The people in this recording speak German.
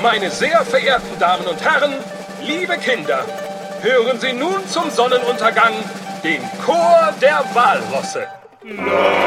Meine sehr verehrten Damen und Herren, liebe Kinder, hören Sie nun zum Sonnenuntergang den Chor der Walrosse.